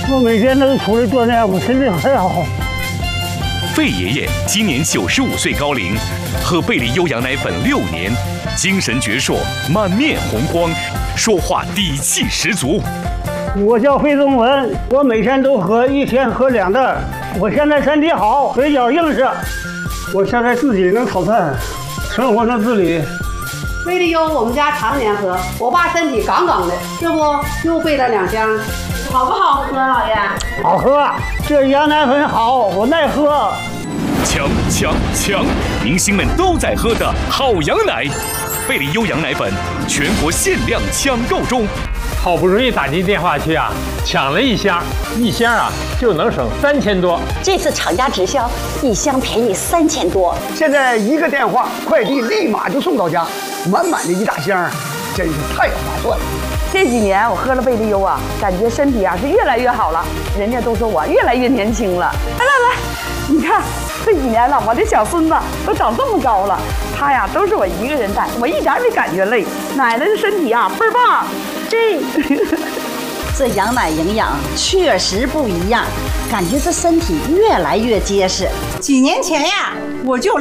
我每天都出来锻炼，我身体很好。 费爷爷今年95岁高龄，喝贝利优羊奶粉6年，精神矍铄，满面红光，说话底气十足。 我叫费宗文，我每天都喝，1天喝2袋。我现在身体好，腿脚硬实，我现在自己能炒菜，生活能自理。 贝利优我们家常年喝，我爸身体杠杠的，这不又备了2箱，好不好喝，老爷？ 好喝，这羊奶粉好，我耐喝。 强！明星们都在喝的好羊奶，贝利优羊奶粉全国限量抢购中。 好不容易打进电话去啊，抢了1箱，1箱啊就能省3000多。 这次厂家直销，1箱便宜3000多。 现在1个电话，快递立马就送到家，满满的1大箱，真是太划算了。 这几年我喝了贝利优啊，感觉身体啊是越来越好了，人家都说我越来越年轻了。来，你看这几年了，我的小孙子都长这么高了，他呀都是我一个人带，我一点没感觉累。奶奶的身体啊倍儿棒， 这羊奶营养确实不一样，感觉这身体越来越结实。 几年前呀，我就